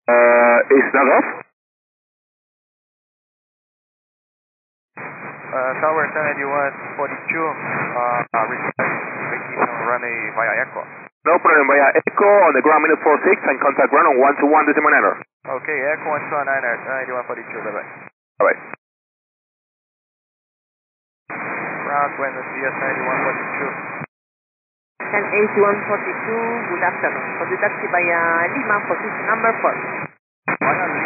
Is that off? Tower 7142, repeat on runway via Echo. No problem, via Echo on the ground minute 46 and contact ground on 121 decimal niner. Okay, Echo 129er, 9142, bye bye. Alright. Ground Buenos Dias 9142. 108142, good afternoon. For the taxi via Lima, position number 4. Via